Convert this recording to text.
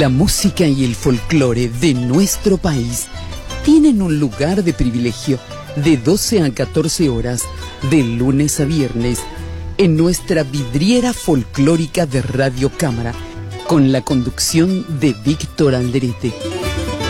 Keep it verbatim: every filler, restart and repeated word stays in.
La música y el folclore de nuestro país tienen un lugar de privilegio de doce a catorce horas, de lunes a viernes, en nuestra vidriera folclórica de Radio Cámara, con la conducción de Víctor Alderete.